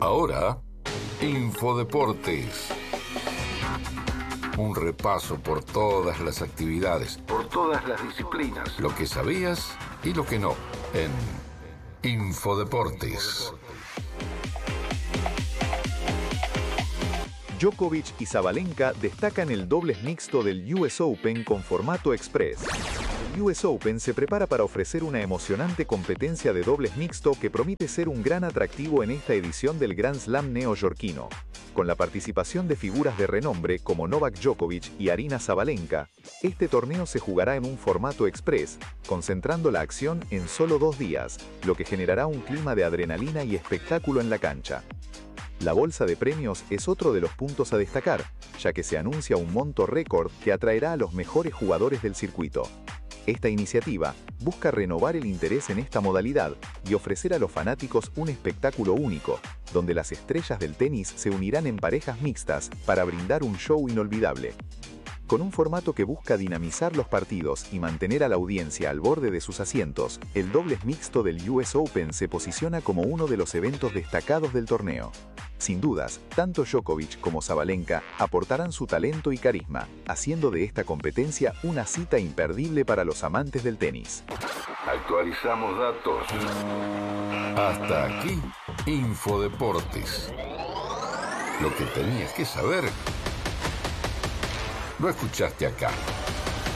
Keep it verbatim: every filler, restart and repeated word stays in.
Ahora, Infodeportes. Un repaso por todas las actividades, por todas las disciplinas, lo que sabías y lo que no, en Infodeportes. Djokovic y Sabalenka destacan el dobles mixto del U S Open con formato express. El U S Open se prepara para ofrecer una emocionante competencia de dobles mixto que promete ser un gran atractivo en esta edición del Grand Slam neoyorquino. Con la participación de figuras de renombre como Novak Djokovic y Aryna Sabalenka, este torneo se jugará en un formato express, concentrando la acción en solo dos días, lo que generará un clima de adrenalina y espectáculo en la cancha. La bolsa de premios es otro de los puntos a destacar, ya que se anuncia un monto récord que atraerá a los mejores jugadores del circuito. Esta iniciativa busca renovar el interés en esta modalidad y ofrecer a los fanáticos un espectáculo único, donde las estrellas del tenis se unirán en parejas mixtas para brindar un show inolvidable. Con un formato que busca dinamizar los partidos y mantener a la audiencia al borde de sus asientos, el dobles mixto del U S Open se posiciona como uno de los eventos destacados del torneo. Sin dudas, tanto Djokovic como Sabalenka aportarán su talento y carisma, haciendo de esta competencia una cita imperdible para los amantes del tenis. Actualizamos datos. Hasta aquí, Infodeportes. Lo que tenías que saber, lo escuchaste acá.